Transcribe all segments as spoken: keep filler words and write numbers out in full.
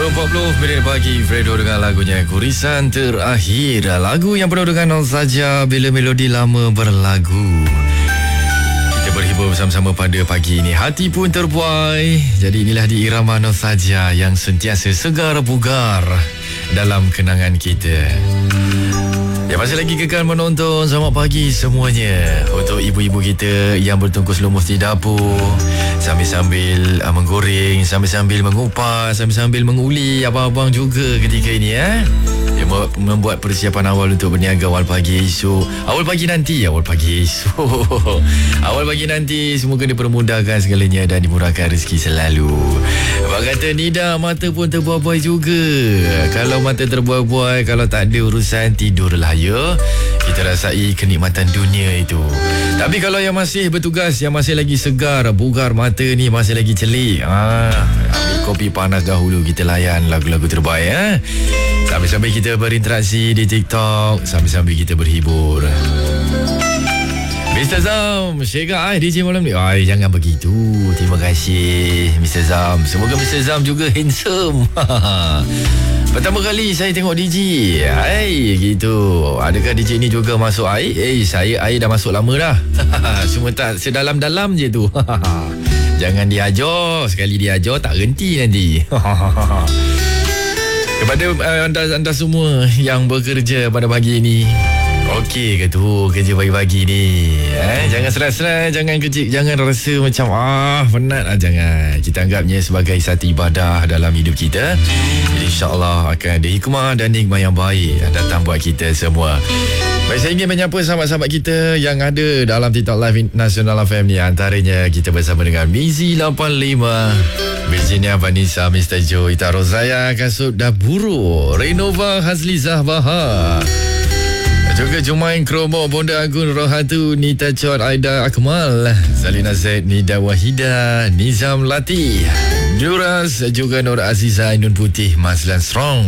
sepuluh empat puluh minit pagi, Fredo dengan lagunya Kurisan Terakhir. Lagu yang penuh dengan nostalgia bila melodi lama berlagu. Kita berhibur bersama-sama pada pagi ini. Hati pun terbuai. Jadi inilah di irama nostalgia yang sentiasa segar bugar dalam kenangan kita. Ya, masih lagi kekal menonton. Selamat pagi semuanya. Untuk ibu-ibu kita yang bertungkus lumus di dapur, sambil-sambil uh, menggoreng, sambil-sambil mengupas, sambil-sambil menguli abang-abang juga ketika ini ya. Dia membuat persiapan awal untuk berniaga awal pagi esok. Awal pagi nanti, awal pagi esok. Awal pagi nanti semoga dipermudahkan segalanya dan dimurahkan rezeki selalu. Abang kata Nida, mata pun terbuai-buai juga. Kalau mata terbuai-buai, kalau tak ada urusan, tidurlah ya. Kita rasai kenikmatan dunia itu. Tapi kalau yang masih bertugas, yang masih lagi segar, bugar mata ni, masih lagi celik, ah, ambil kopi panas dahulu, kita layan lagu-lagu terbaik eh? Sambil-sambil kita berinteraksi di TikTok, sambil-sambil kita berhibur. Mister Zam, Syega ai D J malam ni. Ai, jangan begitu. Terima kasih Mister Zam. Semoga Mister Zam juga handsome. Pertama kali saya tengok D J. Ai, gitu. Adakah D J ni juga masuk air? Eh, saya air dah masuk lama dah. Cuma tak sedalam-dalam je tu. Jangan diajar. Sekali diajar tak henti nanti. Kepada uh, anda, anda semua yang bekerja pada pagi ini, okey ke tu kerja pagi-pagi ni eh? Jangan stres-stres, jangan kecil, jangan rasa macam ah penat lah, jangan. Kita anggapnya sebagai satu ibadah dalam hidup kita. Jadi insyaAllah akan ada hikmah dan nikmat yang baik datang buat kita semua. Baik, saya ingin menyapa sahabat-sahabat kita yang ada dalam TikTok Live Nasional F M ni. Antaranya kita bersama dengan Mizi lapan lima, Virginia Vanessa, Mister Joe, Ita Rozaya, Kasut Daburu, Renova Hazlizah Bahar, juga Jumain Kromo, Bonda Agun Rohatu, Nita Chot, Aida Akmal, Salina Zaid, Nida Wahida, Nizam Lati, Juras, juga Nur Aziza, Ainun Putih, Mazlan Strong,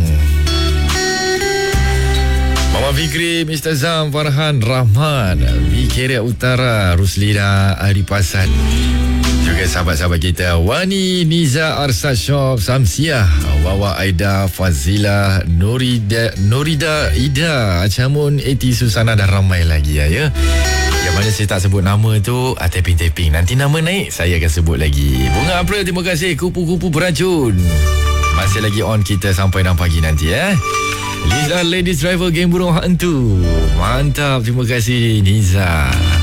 Mama Fikri, Mister Zam, Farhan, Rahman, Vikeria Utara, Ruslina, Aripasan, juga sahabat-sahabat kita Wani, Niza, Arsad Shop, Samsiah, Wawa Aida, Fazila, Norida, Norida Ida, Acamun, Eti Susana dan ramai lagi ya, ya. Yang mana saya tak sebut nama tu, ah, tapping-tapping. Nanti nama naik, saya akan sebut lagi. Bunga April, terima kasih. Kupu-kupu beracun. Masih lagi on kita sampai enam pagi nanti ya. Liza Ladies Driver Game Burung Hantu. Mantap, terima kasih Niza.